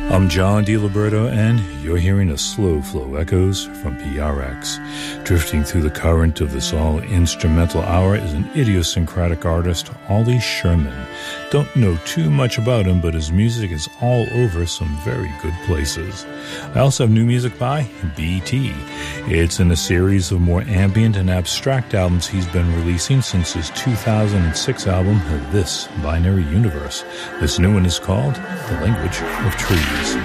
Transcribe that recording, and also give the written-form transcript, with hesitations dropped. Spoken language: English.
I'm John DiLiberto, and you're hearing a slow flow echoes from PRX. Drifting through the current of this all-instrumental hour is an idiosyncratic artist, Ollie Sherman. Don't know too much about him, but his music is all over some very good places. I also have new music by BT. It's in a series of more ambient and abstract albums he's been releasing since his 2006 album, This Binary Universe. This new one is called The Language of Trees.